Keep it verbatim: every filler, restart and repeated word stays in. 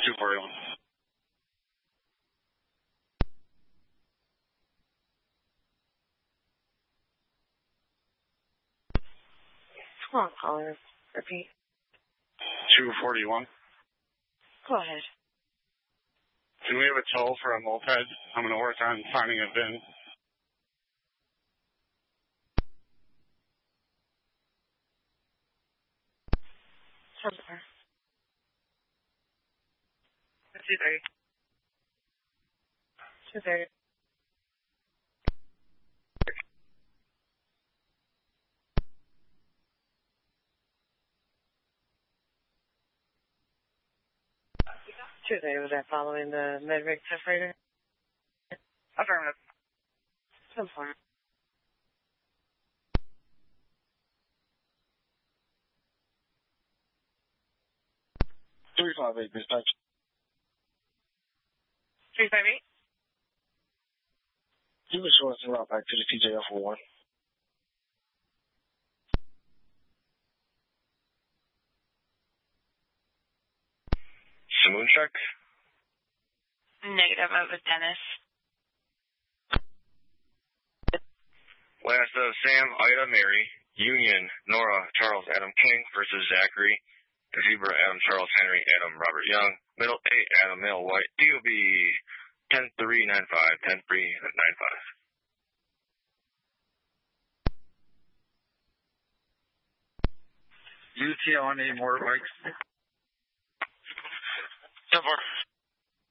two forty-one. Come on, caller. Repeat. two forty-one. Go ahead. Do we have a toll for a moped? I'm going to work on finding a V I N. Somewhere. two thirty. two thirty. two thirty, was that following the Medrig separator? Affirmative. Somewhere. three five eight, dispatch. three five eight? You can show us the route back to the T J F one. Simoon check? Negative, it was Dennis. Last of Sam, Ida, Mary, Union, Nora, Charles, Adam King versus Zachary, Zebra, Adam, Charles, Henry, Adam, Robert Young, Middle eight, Adam, Male, White, D O B ten three nine five, ten three nine five. U T on any more bikes? ten four.